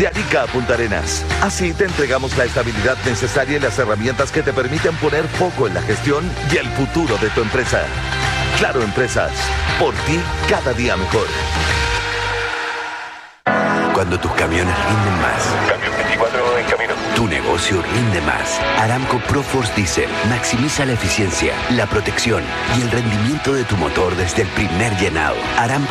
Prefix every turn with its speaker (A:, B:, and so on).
A: de Arica a Punta Arenas. Así te entregamos la estabilidad necesaria y las herramientas que te permiten poner foco en la gestión y el futuro de tu empresa. Claro Empresas, por ti cada día mejor.
B: Cuando tus camiones rinden más.
C: Cambio 24 en camino.
B: Tu negocio rinde más. Aramco ProForce Diesel maximiza la eficiencia, la protección y el rendimiento de tu motor desde el primer llenado. Aramco